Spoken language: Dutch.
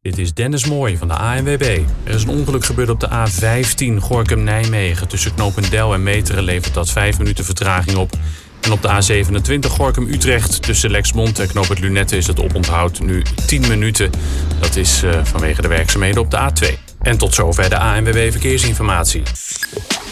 Dit is Dennis Mooij van de ANWB. Er is een ongeluk gebeurd op de A15 Gorinchem-Nijmegen. Tussen Knopendel en Meteren levert dat 5 minuten vertraging op. En op de A27 Gorinchem-Utrecht tussen Lexmond en Knoopend Lunette is het oponthoud nu 10 minuten. Dat is vanwege de werkzaamheden op de A2. En tot zover de ANWB Verkeersinformatie.